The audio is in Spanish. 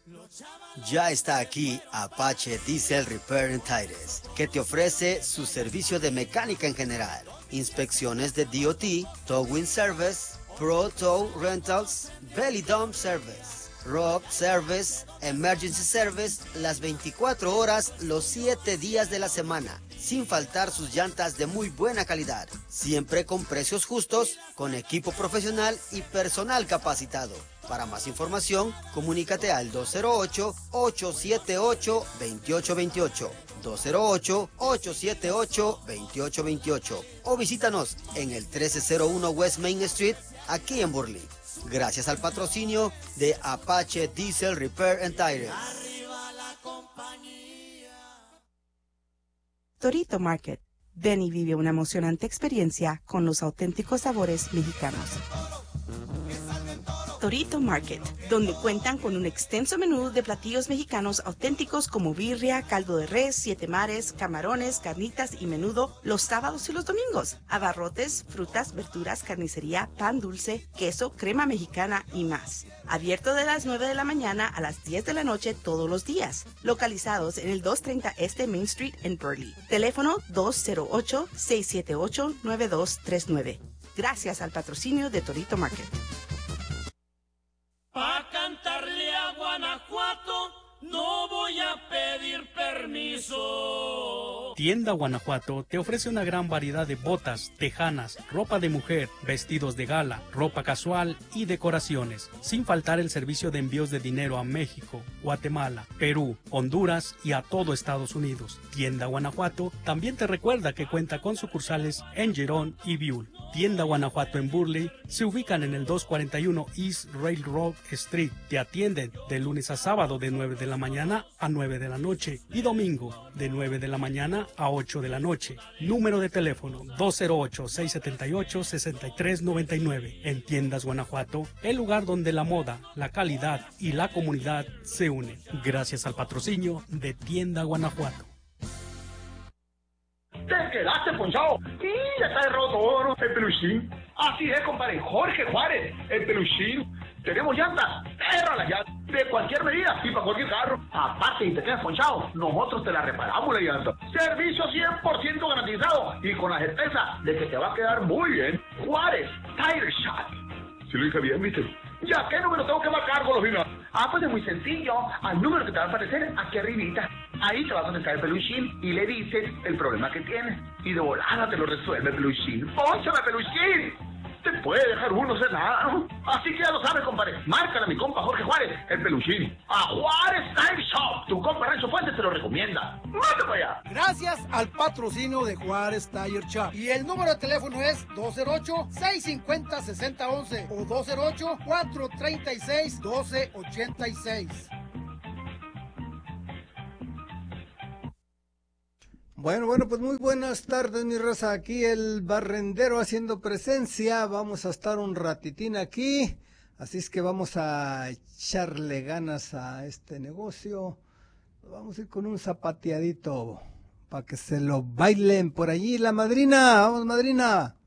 Ya está aquí Apache Diesel Repair and Tires, que te ofrece su servicio de mecánica en general, inspecciones de DOT, Towing Service, Pro Tow Rentals, Belly Dump Service, Rock Service, Emergency Service, las 24 horas, los 7 días de la semana, sin faltar sus llantas de muy buena calidad, siempre con precios justos, con equipo profesional y personal capacitado. Para más información, comunícate al 208-878-2828, 208-878-2828 o visítanos en el 1301 West Main Street, aquí en Burley. Gracias al patrocinio de Apache Diesel Repair and Tires. Torito Market. Ven y vive una emocionante experiencia con los auténticos sabores mexicanos. Torito Market, donde cuentan con un extenso menú de platillos mexicanos auténticos como birria, caldo de res, siete mares, camarones, carnitas y menudo los sábados y los domingos, abarrotes, frutas, verduras, carnicería, pan dulce, queso, crema mexicana y más. Abierto de las 9 de la mañana a las 10 de la noche todos los días. Localizados en el 230 Este Main Street en Burley. Teléfono 208-678-9239. Gracias al patrocinio de Torito Market. Pa' cantarle a Guanajuato no voy a pedir permiso. Tienda Guanajuato te ofrece una gran variedad de botas, tejanas, ropa de mujer, vestidos de gala, ropa casual y decoraciones, sin faltar el servicio de envíos de dinero a México, Guatemala, Perú, Honduras y a todo Estados Unidos. Tienda Guanajuato también te recuerda que cuenta con sucursales en Girón y Buell. Tienda Guanajuato en Burley se ubican en el 241 East Railroad Street. Te atienden de lunes a sábado de 9 de la mañana a 9 de la noche y domingo de 9 de la mañana a 8 de la noche. Número de teléfono 208-678-6399. En Tiendas Guanajuato, el lugar donde la moda, la calidad y la comunidad se unen. Gracias al patrocinio de Tienda Guanajuato. ¿Te quedaste ponchado? Sí, ya está roto el peluchín. Así es, compadre. Jorge Juárez, el peluchín. Tenemos llantas, erra las llantas, de cualquier medida y para cualquier carro. Aparte, si te quedas ponchado, nosotros te la reparamos la llanta. Servicio 100% garantizado y con la certeza de que te va a quedar muy bien. Juárez Tire Shop. Si lo dije bien, ¿viste? ¿Ya qué número tengo que marcar, Golosina? Pues es muy sencillo. Al número que te va a aparecer aquí arribita. Ahí te va a contestar el peluchín y le dices el problema que tienes. Y de volada te lo resuelve el peluchín. ¡Pónchame, peluchín! Te puede dejar uno ser nada, ¿no? Así que ya lo sabes, compadre. Márcale a mi compa Jorge Juárez, el peluchín. A Juárez Tire Shop. Tu compa Rancho Fuentes te lo recomienda. ¡Márcale para allá! Gracias al patrocinio de Juárez Tire Shop. Y el número de teléfono es 208-650-6011 o 208-436-1286. Bueno, pues muy buenas tardes, mi raza. Aquí el barrendero haciendo presencia. Vamos a estar un ratitín aquí. Así es que vamos a echarle ganas a este negocio. Vamos a ir con un zapateadito para que se lo bailen por allí. La madrina, vamos, madrina.